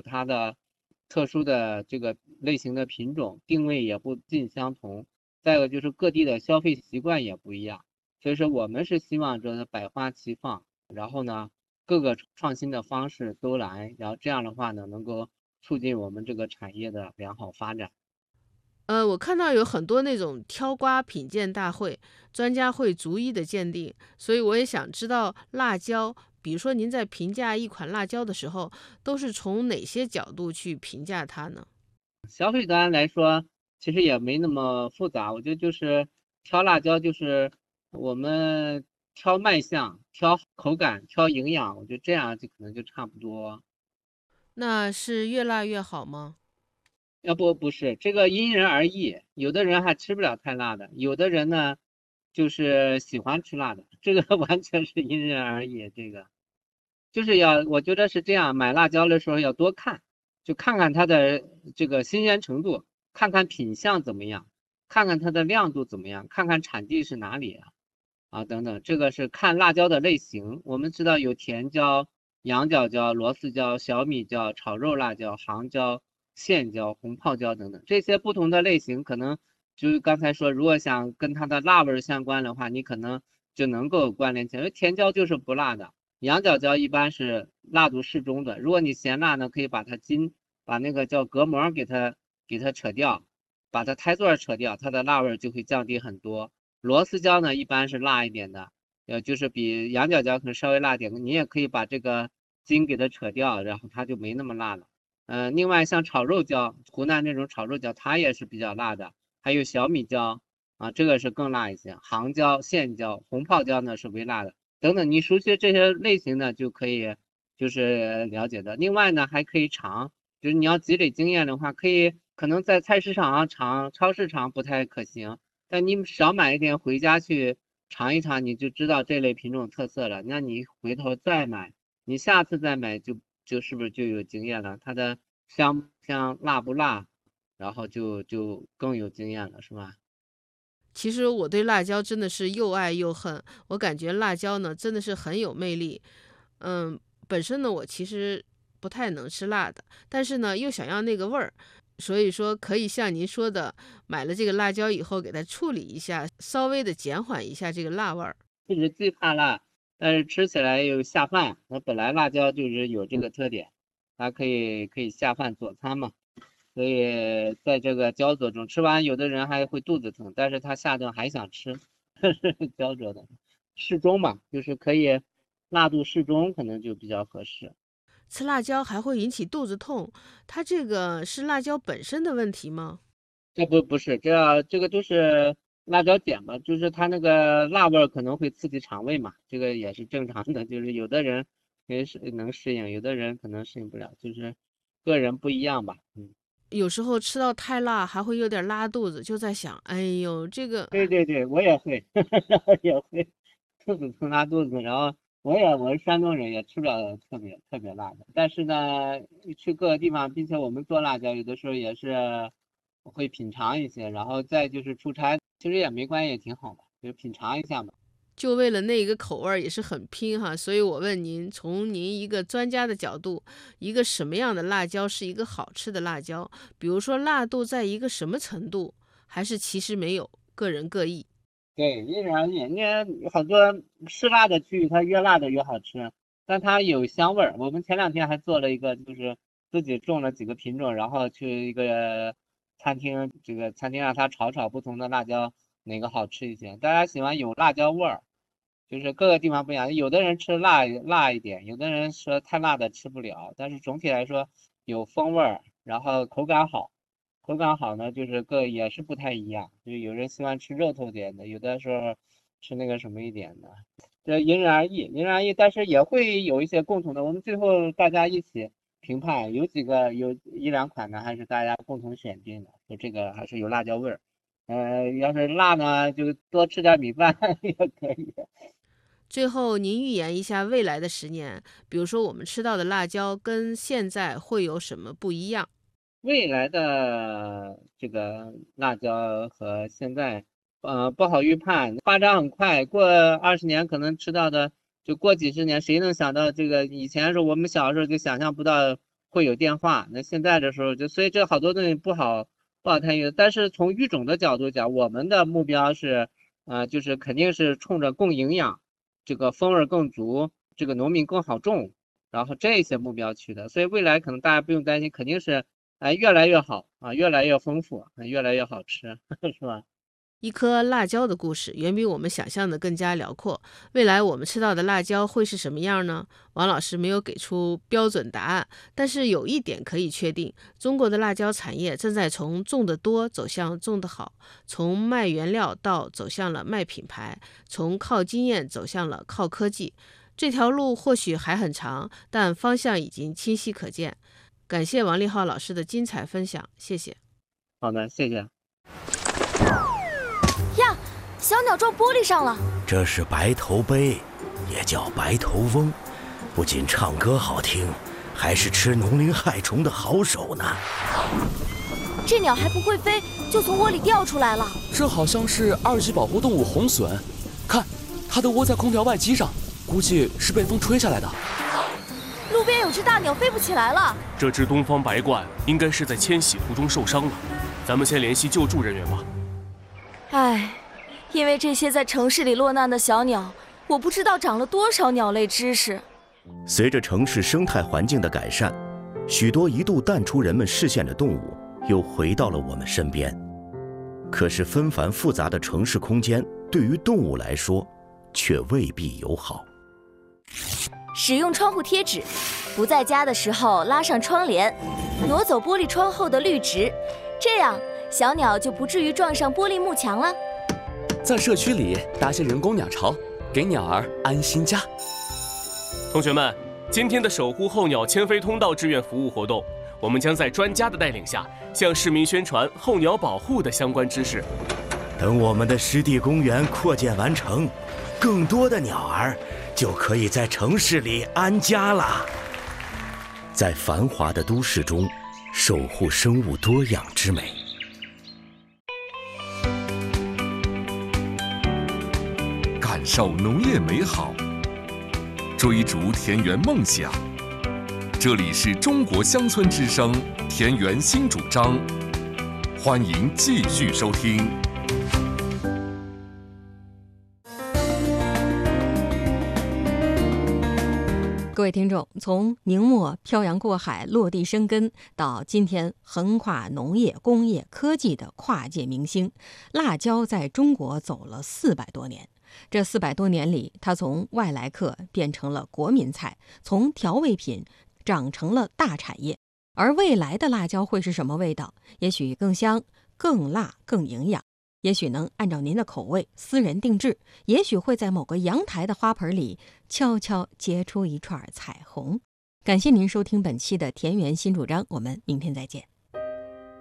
有它的特殊的这个类型的品种，定位也不尽相同。再一个就是各地的消费习惯也不一样，所以说我们是希望这百花齐放，然后呢各个创新的方式都来，然后这样的话呢能够促进我们这个产业的良好发展。 我看到有很多那种挑瓜品鉴大会，专家会逐一的鉴定，所以我也想知道辣椒，比如说您在评价一款辣椒的时候，都是从哪些角度去评价它呢？ 消费端来说，其实也没那么复杂，我觉得就是挑辣椒，就是我们挑卖相、挑口感、挑营养，我觉得这样就可能就差不多。 那是越辣越好吗？ 要不是这个因人而异，有的人还吃不了太辣的，有的人呢就是喜欢吃辣的，这个完全是因人而异。这个就是我觉得是这样，买辣椒的时候要多看，就看看它的这个新鲜程度，看看品相怎么样，看看它的亮度怎么样，看看产地是哪里等等。这个是看辣椒的类型，我们知道有甜椒、羊角椒、螺丝椒、小米椒、炒肉辣椒、杭椒、线椒、红泡椒等等，这些不同的类型，可能就是刚才说，如果想跟它的辣味相关的话，你可能就能够关联起来，因为甜椒就是不辣的。羊角椒一般是辣度适中的，如果你嫌辣呢，可以把那个叫隔膜给它扯掉，把它胎座扯掉，它的辣味就会降低很多。螺丝椒呢一般是辣一点的，就是比羊角椒可能稍微辣点，你也可以把这个筋给它扯掉，然后它就没那么辣了。另外像炒肉椒，湖南那种炒肉椒，它也是比较辣的，还有小米椒这个是更辣一些，杭椒、线椒、红泡椒呢是微辣的。等等，你熟悉这些类型的就可以就是了解的。另外呢，还可以尝，就是你要积累经验的话，可能在菜市场尝、超市尝不太可行，但你少买一点回家去尝一尝，你就知道这类品种特色了。那你回头再买，你下次再买就是不是就有经验了？它的香不香、辣不辣，然后就更有经验了，是吧？ 其实我对辣椒真的是又爱又恨，我感觉辣椒呢真的是很有魅力。嗯，本身呢我其实不太能吃辣的，但是呢又想要那个味儿，所以说可以像您说的，买了这个辣椒以后给它处理一下，稍微的减缓一下这个辣味儿。 其实既怕辣，但是吃起来又下饭。那本来辣椒就是有这个特点，它可以下饭佐餐嘛。所以在这个焦灼中，吃完有的人还会肚子疼，但是他下顿还想吃，这是焦灼的，适中嘛，就是可以辣度适中，可能就比较合适。 吃辣椒还会引起肚子痛，它这个是辣椒本身的问题吗？ 这不是，这个都是辣椒碱嘛，就是它那个辣味儿可能会刺激肠胃嘛，这个也是正常的。就是有的人能适应，有的人可能适应不了，就是个人不一样吧。嗯， 有时候吃到太辣还会有点拉肚子，就在想，哎呦，这个对对对，我也会，我也会肚子疼拉肚子，然后我是山东人，也吃不了特别辣的，但是呢，去各个地方，并且我们做辣椒，有的时候也是会品尝一些，然后再就是出差，其实也没关系，也挺好的，就品尝一下嘛。 就为了那一个口味儿也是很拼哈，所以我问您，从您一个专家的角度，一个什么样的辣椒是一个好吃的辣椒？比如说辣度在一个什么程度，还是其实没有，个人各异。 对，因人而异。你看很多吃辣的区域，它越辣的越好吃，但它有香味儿。我们前2天还做了一个，就是自己种了几个品种，然后去一个餐厅，这个餐厅让他炒不同的辣椒，哪个好吃一些。大家喜欢有辣椒味儿，就是各个地方不一样。有的人吃辣一点，有的人说太辣的吃不了，但是总体来说有风味儿，然后口感好。口感好呢，就是也是不太一样，就有人喜欢吃肉头点的，有的时候吃那个什么一点的，这因人而异，因人而异，但是也会有一些共同的，我们最后大家一起评判，有1-2款呢，还是大家共同选定的，就这个还是有辣椒味儿，要是辣呢，就多吃点米饭也可以。 最后，您预言一下未来的10年，比如说我们吃到的辣椒跟现在会有什么不一样？ 未来的这个辣椒和现在，不好预判，发展很快，过20年可能吃到的，就过几十年，谁能想到这个？以前是我们小时候就想象不到会有电话。那现在的时候所以这好多东西不好参与。但是从育种的角度讲，我们的目标是，就是肯定是冲着更营养，这个风味更足，这个农民更好种，然后这些目标去的。所以未来可能大家不用担心，肯定是越来越好越来越丰富，越来越好吃，是吧？ 一颗辣椒的故事远比我们想象的更加辽阔。未来我们吃到的辣椒会是什么样呢？王老师没有给出标准答案，但是有一点可以确定，中国的辣椒产业正在从种得多走向种得好，从卖原料到走向了卖品牌，从靠经验走向了靠科技。这条路或许还很长，但方向已经清晰可见。感谢王立浩老师的精彩分享，谢谢。 好的，谢谢。 呀，小鸟撞玻璃上了。 这是白头鹎，也叫白头翁，不仅唱歌好听，还是吃农林害虫的好手呢。 这鸟还不会飞，就从窝里掉出来了。 这好像是2级保护动物红隼，看，它的窝在空调外机上，估计是被风吹下来的。 路边有只大鸟飞不起来了。 这只东方白鹳应该是在迁徙途中受伤了，咱们先联系救助人员吧。 唉，因为这些在城市里落难的小鸟，我不知道长了多少鸟类知识。 随着城市生态环境的改善，许多一度淡出人们视线的动物又回到了我们身边。可是纷繁复杂的城市空间对于动物来说却未必友好。 使用窗户贴纸，不在家的时候拉上窗帘，挪走玻璃窗后的绿植，这样小鸟就不至于撞上玻璃幕墙了。 在社区里搭些人工鸟巢，给鸟儿安心家。 同学们，今天的守护候鸟迁飞通道志愿服务活动，我们将在专家的带领下，向市民宣传候鸟保护的相关知识。 等我们的湿地公园扩建完成，更多的鸟儿就可以在城市里安家了。在繁华的都市中，守护生物多样之美。 感受农业美好，追逐田园梦想。这里是中国乡村之声田园新主张，欢迎继续收听。 各位听众，从明末漂洋过海落地生根，到今天横跨农业、工业、科技的跨界明星，辣椒在中国走了400多年。这400多年里，它从外来客变成了国民菜，从调味品长成了大产业。而未来的辣椒会是什么味道？也许更香、更辣、更营养。也许能按照您的口味私人定制，也许会在某个阳台的花盆里悄悄结出一串彩虹。感谢您收听本期的田园新主张，我们明天再见。